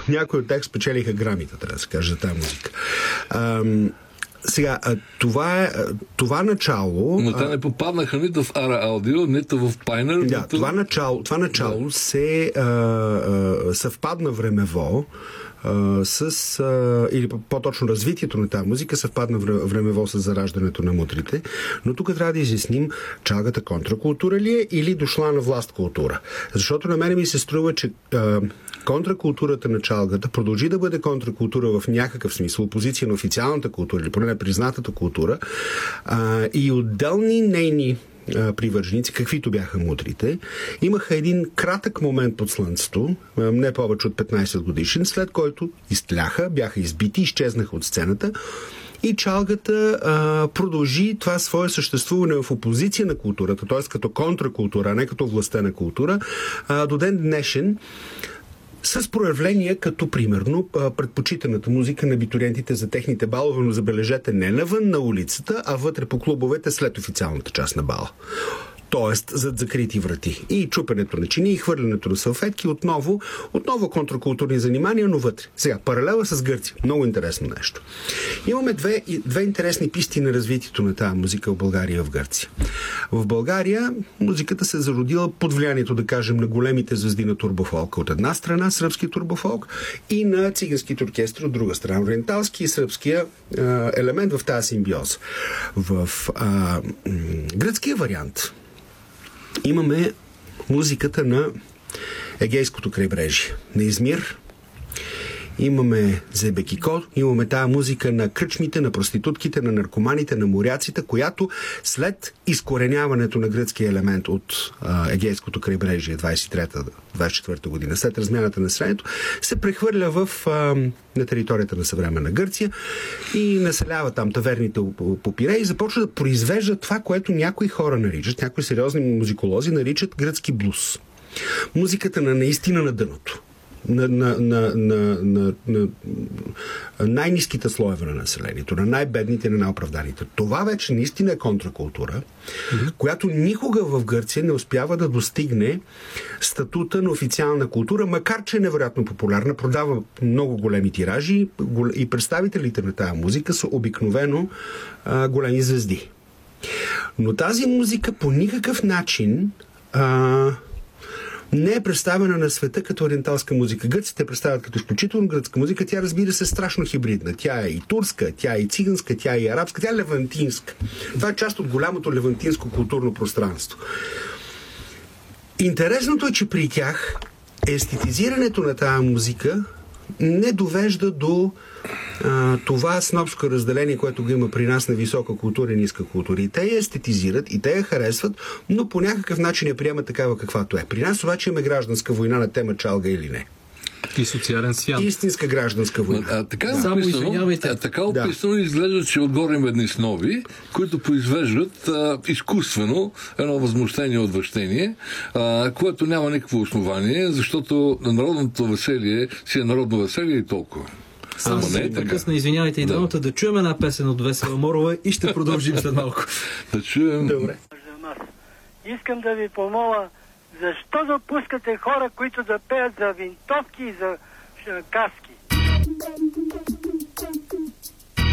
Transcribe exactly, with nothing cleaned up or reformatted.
някои от тях спечелиха грамите, трябва да се каже, за тази музика. Ам, Сега, това е това начало... Но те не попаднаха нито в Ара Аудио, нито в Пайнер. Да, нито... това начало, това начало да. се а, а, съвпадна времево а, с... А, или по-точно развитието на тази музика съвпадна времево с зараждането на мутрите. Но тук трябва да изясним, чалгата контракултура ли е или дошла на власт култура. Защото на мен ми се струва, че а, контракултурата на чалгата продължи да бъде контракултура в някакъв смисъл, опозиция на официалната култура или поне на признатата култура, а, и отделни нейни а, привърженици, каквито бяха мутрите, имаха един кратък момент под слънцето, а, не повече от петнайсет годишен, след който изтляха, бяха избити, изчезнаха от сцената и чалгата а, продължи това свое съществуване в опозиция на културата, т.е. като контракултура, а не като властена култура, а, до ден днешен, с проявления като, примерно, предпочитаната музика на абитуриентите за техните балове, но забележете не навън на улицата, а вътре по клубовете след официалната част на бала. Тоест, зад закрити врати. И чупенето на чини, и хвърлянето на салфетки, отново, отново контракултурни занимания, но вътре. Сега, паралела с Гърция. Много интересно нещо. Имаме две, две интересни писти на развитието на тази музика в България и в Гърция. В България музиката се е зародила под влиянието, да кажем, на големите звезди на турбофолка. От една страна сръбски турбофолк и на циганските оркестри от друга страна. Ориенталски и сръбския е, елемент в тази симбиоза. В е, гръцкия вариант имаме музиката на Егейското крайбрежие, на Измир, имаме Зебекико, имаме тая музика на кръчмите, на проститутките, на наркоманите, на моряците, която след изкореняването на гръцкия елемент от а, Егейското крайбрежие двайсет и трета двайсет и четвърта година, след размяната на населението, се прехвърля в, а, на територията на съвременна Гърция и населява там таверните по Пирей и започва да произвежда това, което някои хора наричат, някои сериозни музиколози наричат гръцки блуз. Музиката на наистина на дъното. На, на, на, на, на, на най-ниските слоеве на населението, на най-бедните и на най-оправданите. Това вече наистина е контракултура, mm-hmm. която никога в Гърция не успява да достигне статута на официална култура, макар че е невероятно популярна, продава много големи тиражи и представителите на тая музика са обикновено а, големи звезди. Но тази музика по никакъв начин а, не е представена на света като ориенталска музика. Гърците представят като изключително гръцка музика. Тя, разбира се, е страшно хибридна. Тя е и турска, тя е и циганска, тя е и арабска, тя е левантинска. Това е част от голямото левантинско културно пространство. Интересното е, че при тях естетизирането на тази музика не довежда до а, това снобско разделение, което го има при нас на висока култура и ниска култура. И те я естетизират, и те я харесват, но по някакъв начин я приемат такава каквато е. При нас обаче имаме гражданска война на тема чалга или не. И социален свят. Истинска гражданска война. А, а, така да. Само извинявайте. А, така описано да. Изглежда, че отгоре има едни сноби, които произвеждат а, изкуствено едно възмущение от въщение, а, което няма никакво основание, защото народното веселие си е народно веселие и толкова. Само не е така. Късно, извинявайте и двамата, да. да чуем една песен от Весела Морова и ще продължим след малко. Да чуем. Добре. Искам да ви помоля, защо допускате хора, които да пеят за винтовки и за каски?